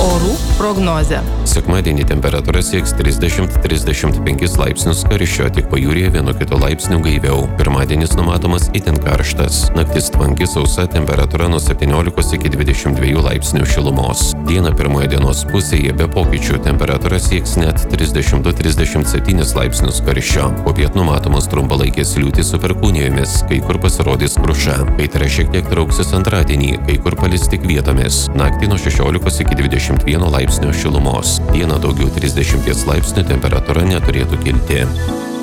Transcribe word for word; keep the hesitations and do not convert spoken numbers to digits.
Orų prognozė. Sekmadienį temperatūra sieks trisdešimt iki trisdešimt penkis laipsnius, karščio tik pajūryje vienu kitu laipsniu gaiviau. Pirmadienis numatomas itin karštas. Naktis tvanki, sausa, temperatūra nuo septyniolikos iki dvidešimt dviejų laipsnių šilumos. Dieną pirmoje dienos pusėje be pokyčių temperatūra sieks net trisdešimt du iki trisdešimt septynis laipsnius karščio. Popiet numatomos trumpalaikės liūtys su perkūnijomis, kai kur pasirodys kruša. Kaitra šiek tiek trauksis antradienį, kai kur palis tik vietomis. Naktį nuo šešiolikos iki dvidešimt vieno laipsnio šilumos. Dieną daugiau trisdešimties laipsnių temperatūra neturėtų kilti.